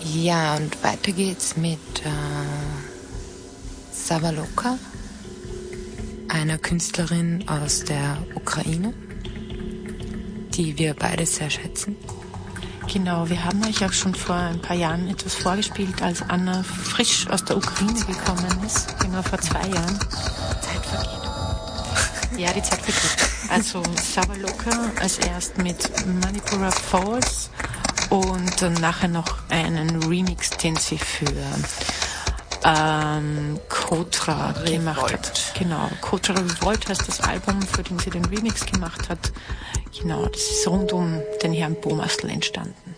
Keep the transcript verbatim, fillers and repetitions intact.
Ja, und weiter geht's mit äh, Savaloka, einer Künstlerin aus der Ukraine, die wir beide sehr schätzen. Genau, wir haben euch auch schon vor ein paar Jahren etwas vorgespielt, als Anna frisch aus der Ukraine gekommen ist. Genau, vor zwei Jahren. Zeit vergeht. Ja, die Zeit vergeht. Also Savaloka als erst mit Manipura Falls und dann nachher noch einen Remix, den sie für ähm, Kotra gemacht hat. Genau, Kotra Revolt heißt das Album, für den sie den Remix gemacht hat. Genau, das ist rund um den Herrn Bomasl entstanden.